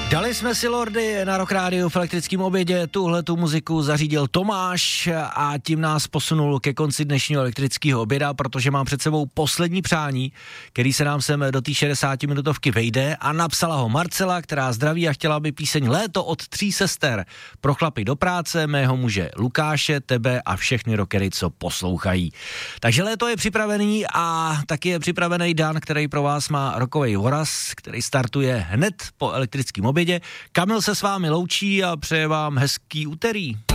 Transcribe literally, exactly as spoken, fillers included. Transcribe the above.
Dali jsme si Lordy na Rock Rádiu v elektrickém obědě, tuhle tu muziku zařídil Tomáš a tím nás posunul ke konci dnešního elektrického oběda, protože mám před sebou poslední přání, který se nám sem do té šedesátiminutovky vejde a napsala ho Marcela, která zdraví a chtěla by píseň Léto od tří sester pro chlapy do práce, mého muže Lukáše, tebe a všechny rockery, co poslouchají. Takže léto je připravený a taky je připravený Dan, který pro vás má rokovej voraz, který startuje hned po elektrickém obědě. Kamil se s vámi loučí a přeje vám hezký úterý.